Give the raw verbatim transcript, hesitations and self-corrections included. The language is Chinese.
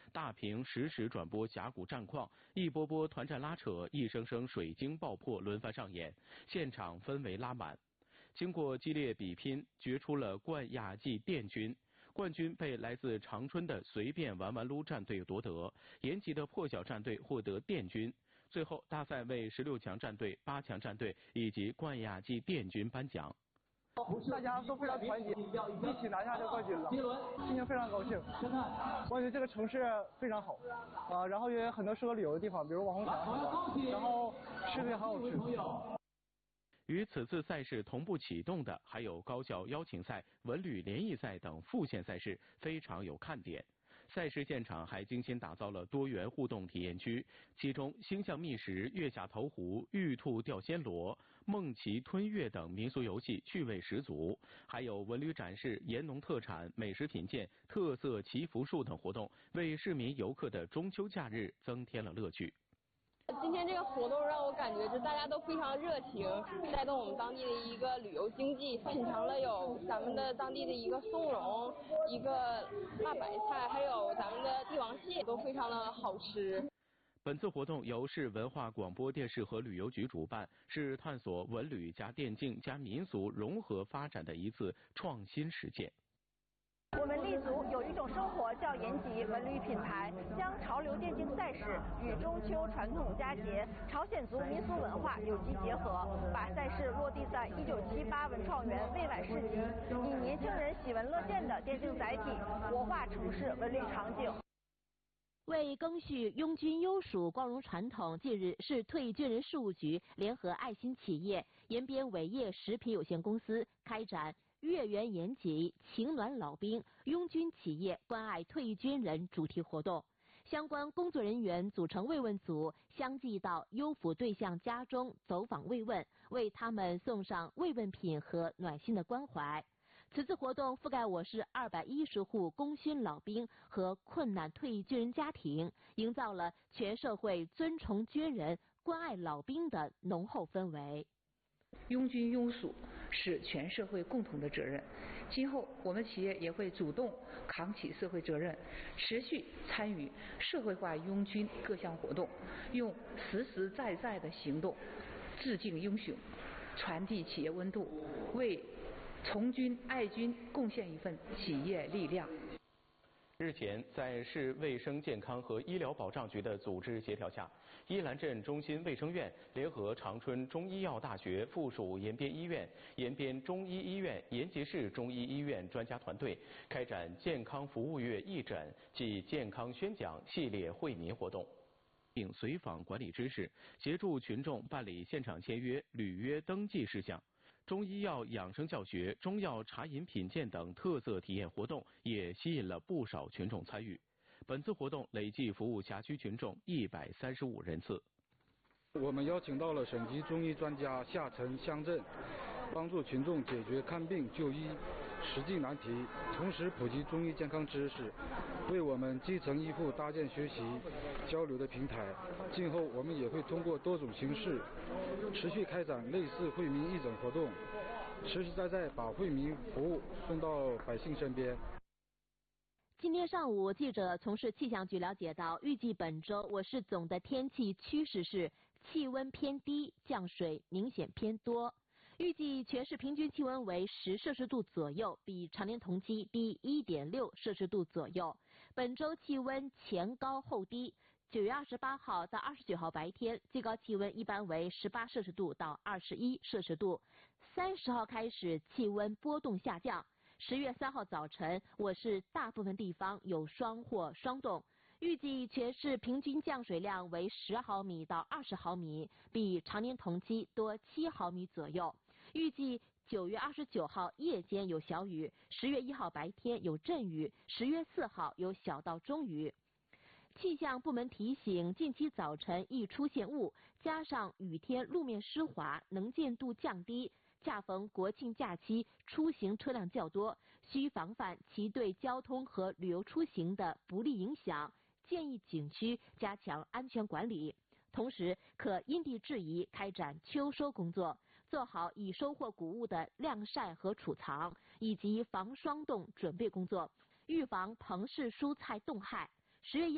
大屏实时转播峡谷战况，一波波团战拉扯，一声声水晶爆破轮番上演，现场氛围拉满。经过激烈比拼，决出了冠亚季殿军。冠军被来自长春的随便玩玩撸战队夺得，延吉的破晓战队获得殿军。最后，大赛为十六强战队、八强战队以及冠亚季殿军颁奖。 大家都非常团结，一起拿下这个冠军了，心情非常高兴。我感觉这个城市非常好，啊，然后也有很多适合旅游的地方，比如网红峡什么的，然后吃的也很好吃。 与此次赛事同步启动的还有高校邀请赛、文旅联谊赛等副线赛事，非常有看点。赛事现场还精心打造了多元互动体验区，其中星象觅食、月下投壶、玉兔钓暹罗、梦奇吞月等民俗游戏趣味十足，还有文旅展示、盐农特产、美食品鉴、特色祈福树等活动，为市民游客的中秋假日增添了乐趣。 今天这个活动让我感觉就大家都非常热情，带动我们当地的一个旅游经济，品尝了有咱们的当地的一个松茸、一个辣白菜，还有咱们的帝王蟹，都非常的好吃。 本次活动由市文化广播电视和旅游局主办，是探索文旅加电竞加民俗融合发展的一次创新实践。 我们立足有一种生活叫延吉文旅品牌，将潮流电竞赛事与中秋传统佳节、朝鲜族民俗文化有机结合，把赛事落地在一九七八文创园未晚市集，以年轻人喜闻乐见的电竞载体，活化城市文旅场景。 为赓续拥军优属光荣传统，近日市退役军人事务局联合爱心企业延边伟业食品有限公司开展月圆延吉情暖老兵拥军企业关爱退役军人主题活动，相关工作人员组成慰问组，相继到优抚对象家中走访慰问，为他们送上慰问品和暖心的关怀。此次活动覆盖我市二百一十户功勋老兵和困难退役军人家庭，营造了全社会尊崇军人、关爱老兵的浓厚氛围。 拥军拥属是全社会共同的责任，今后我们企业也会主动扛起社会责任，持续参与社会化拥军各项活动，用实实在在的行动致敬英雄，传递企业温度，为从军爱军贡献一份企业力量。 日前，在市卫生健康和医疗保障局的组织协调下，伊兰镇中心卫生院联合长春中医药大学附属延边医院、延边中医医院、延吉市中医医院专家团队开展健康服务月义诊暨健康宣讲系列惠民活动，并随访管理知识，协助群众办理现场签约、履约登记事项。中医药养生教学、中药茶饮品鉴等特色体验活动也吸引了不少群众参与。本次活动累计服务辖区群众一百三十五人次。 我们邀请到了省级中医专家下沉乡镇，帮助群众解决看病就医实际难题，同时普及中医健康知识，为我们基层医护搭建学习交流的平台。今后我们也会通过多种形式持续开展类似惠民义诊活动，实实在在把惠民服务送到百姓身边。 今天上午，记者从市气象局了解到，预计本周我市总的天气趋势是气温偏低，降水明显偏多。预计全市平均气温为十摄氏度左右，比常年同期低 一点六摄氏度左右。本周气温前高后低。九月二十八号到二十九号白天，最高气温一般为十八摄氏度到二十一摄氏度。三十号开始气温波动下降。十月三号早晨，我市大部分地方有霜或霜冻。预计全市平均降水量为十毫米到二十毫米，比常年同期多七毫米左右。预计九月二十九号夜间有小雨，十月一号白天有阵雨，十月四号有小到中雨。气象部门提醒，近期早晨易出现雾，加上雨天路面湿滑，能见度降低，恰逢国庆假期，出行车辆较多，需防范其对交通和旅游出行的不利影响，建议景区加强安全管理。同时，可因地制宜开展秋收工作，做好已收获谷物的晾晒和储藏，以及防霜冻准备工作，预防棚式蔬菜冻害。十月一